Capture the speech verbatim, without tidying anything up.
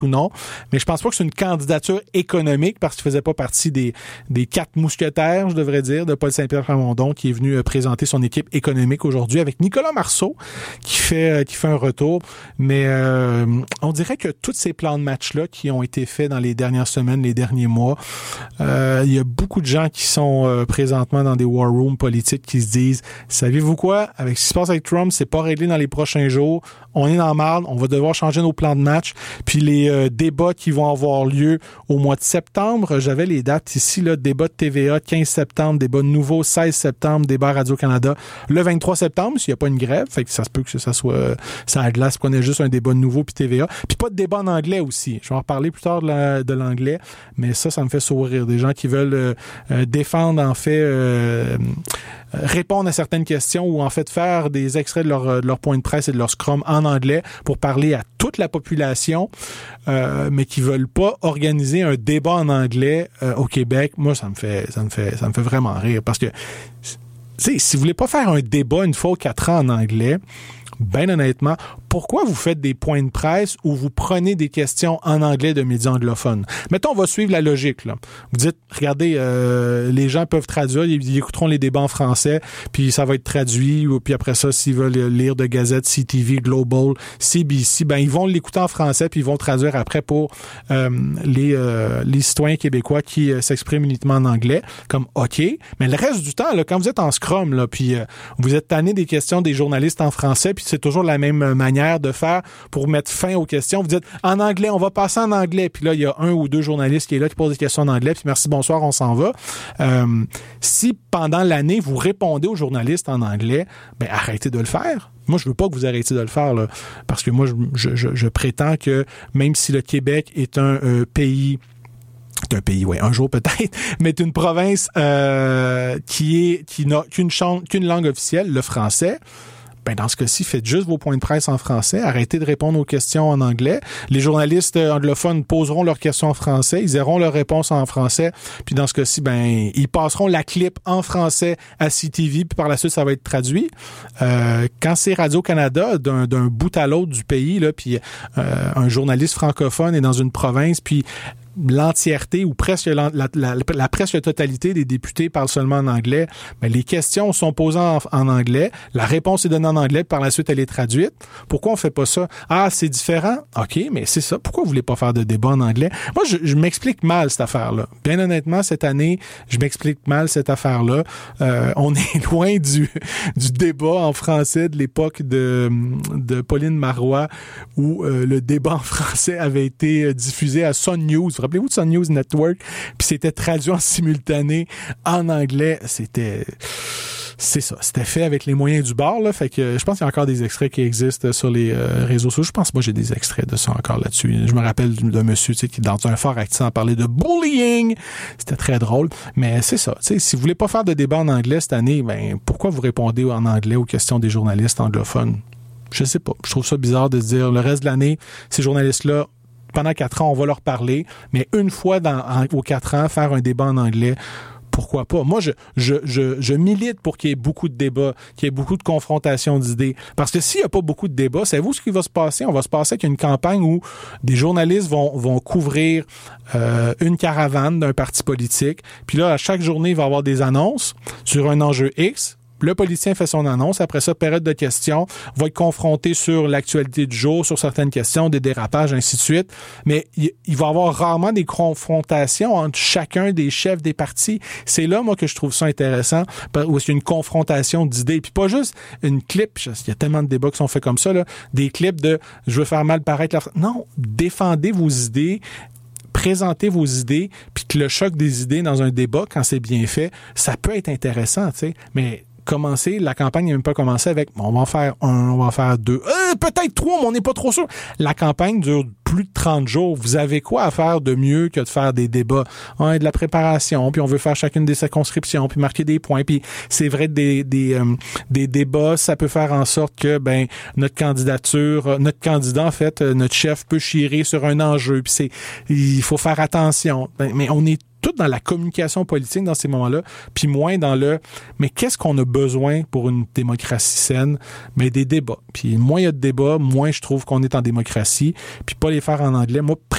ou non, mais je pense pas que c'est une candidature économique parce qu'il faisait pas partie des, des quatre mousquetaires, je devrais dire, de Paul Saint-Pierre Plamondon qui est venu euh, présenter son équipe économique aujourd'hui avec Nicolas Marceau qui fait, euh, qui fait un retour. Mais euh, on dirait que tous ces plans de match-là qui ont été faits dans les dernières semaines, les derniers mois, euh, il y a beaucoup de gens qui sont euh, présentement dans des war rooms politiques qui se disent, savez-vous quoi, avec ce qui se passe avec Trump, c'est pas réglé dans les prochains jours, on est dans la marde, on va devoir changer nos plans de match, puis les euh, débats qui vont avoir lieu au mois de septembre, j'avais les dates ici, là, débat de T V A quinze septembre, débat de nouveau seize septembre, débat Radio-Canada le vingt-trois septembre, s'il n'y a pas une grève, fait que ça se peut que ça soit euh, ça à glace, qu'on ait juste un débat de nouveau puis T V A, puis pas de débat en anglais aussi, je vais en reparler plus tard de, la, de l'anglais, mais ça, ça me fait sourire, des gens qui veulent euh, euh, défendre, en fait, euh, répondre à certaines questions ou en fait faire des extraits de leur, de leur point de presse et de leur scrum en anglais pour parler à toute la population, euh, mais qui veulent pas organiser un débat en anglais euh, au Québec. Moi, ça me fait, ça me fait, ça me fait vraiment rire parce que, tu sais, si vous voulez pas faire un débat une fois aux quatre ans en anglais, ben honnêtement, pourquoi vous faites des points de presse où vous prenez des questions en anglais de médias anglophones? Mettons, on va suivre la logique, là. Vous dites, regardez, euh, les gens peuvent traduire, ils, ils écouteront les débats en français, puis ça va être traduit, ou puis après ça, s'ils veulent lire de Gazette, C T V, Global, C B C, ben ils vont l'écouter en français, puis ils vont traduire après pour euh, les, euh, les citoyens québécois qui euh, s'expriment uniquement en anglais, comme OK, mais le reste du temps, là, quand vous êtes en scrum, là, puis euh, vous êtes tanné des questions des journalistes en français, puis c'est toujours la même manière de faire pour mettre fin aux questions. Vous dites, en anglais, on va passer en anglais. Puis là, il y a un ou deux journalistes qui est là, qui posent des questions en anglais. Puis merci, bonsoir, on s'en va. Euh, si pendant l'année, vous répondez aux journalistes en anglais, ben arrêtez de le faire. Moi, je veux pas que vous arrêtiez de le faire, là, parce que moi, je, je, je prétends que même si le Québec est un euh, pays C'est un pays, oui, un jour peut-être, mais une province euh, qui est qui n'a qu'une, ch- qu'une langue officielle, le français. Ben dans ce cas-ci, faites juste vos points de presse en français. Arrêtez de répondre aux questions en anglais. Les journalistes anglophones poseront leurs questions en français. Ils auront leurs réponses en français. Puis dans ce cas-ci, ben ils passeront la clip en français à C T V. Puis par la suite, ça va être traduit. Euh, quand c'est Radio-Canada, d'un, d'un bout à l'autre du pays, là, puis euh, un journaliste francophone est dans une province, puis l'entièreté ou presque la, la, la, la presque totalité des députés parlent seulement en anglais, mais les questions sont posées en, en anglais, la réponse est donnée en anglais, par la suite elle est traduite. Pourquoi on fait pas ça? Ah, c'est différent? OK, mais c'est ça. Pourquoi vous voulez pas faire de débat en anglais? Moi, je, je m'explique mal cette affaire-là. Bien honnêtement, cette année, je m'explique mal cette affaire-là. Euh, on est loin du, du débat en français de l'époque de, de Pauline Marois où euh, le débat en français avait été diffusé à Sun News. Rappelez-vous de Sun News Network, puis c'était traduit en simultané en anglais. C'était... C'est ça. C'était fait avec les moyens du bord, là. Fait que je pense qu'il y a encore des extraits qui existent sur les euh, réseaux sociaux. Je pense que moi, j'ai des extraits de ça encore là-dessus. Je me rappelle d'un monsieur, tu sais, qui, dans un fort accent, parlait de bullying. C'était très drôle. Mais c'est ça. Tu sais, si vous voulez pas faire de débat en anglais cette année, ben, pourquoi vous répondez en anglais aux questions des journalistes anglophones? Je sais pas. Je trouve ça bizarre de se dire, le reste de l'année, ces journalistes-là, pendant quatre ans, on va leur parler, mais une fois dans, en, aux quatre ans, faire un débat en anglais, pourquoi pas? Moi, je, je, je, je milite pour qu'il y ait beaucoup de débats, qu'il y ait beaucoup de confrontations d'idées. Parce que s'il n'y a pas beaucoup de débats, savez-vous ce qui va se passer? On va se passer avec une campagne où des journalistes vont, vont couvrir euh, une caravane d'un parti politique. Puis là, à chaque journée, il va y avoir des annonces sur un enjeu X. Le politicien fait son annonce. Après ça, période de questions, va être confronté sur l'actualité du jour, sur certaines questions, des dérapages, ainsi de suite. Mais il, il va y avoir rarement des confrontations entre chacun des chefs des partis. C'est là, moi, que je trouve ça intéressant, où il y a une confrontation d'idées. Puis pas juste une clip, il y a tellement de débats qui sont faits comme ça, là, des clips de « je veux faire mal paraître la... » Non, défendez vos idées, présentez vos idées, puis que le choc des idées dans un débat, quand c'est bien fait, ça peut être intéressant, tu sais, mais commencer, la campagne n'a même pas commencé avec on va en faire un, on va en faire deux, euh, peut-être trois, mais on n'est pas trop sûr. La campagne dure plus de trente jours. Vous avez quoi à faire de mieux que de faire des débats? On a de la préparation, puis on veut faire chacune des circonscriptions, puis marquer des points, puis c'est vrai, des des euh, des débats, ça peut faire en sorte que ben notre candidature, notre candidat, en fait, notre chef peut chirer sur un enjeu, puis c'est il faut faire attention. Ben, mais on est tout dans la communication politique dans ces moments-là, puis moins dans le « mais qu'est-ce qu'on a besoin pour une démocratie saine? » Mais des débats. Puis moins il y a de débats, moins je trouve qu'on est en démocratie, puis pas les faire en anglais. Moi,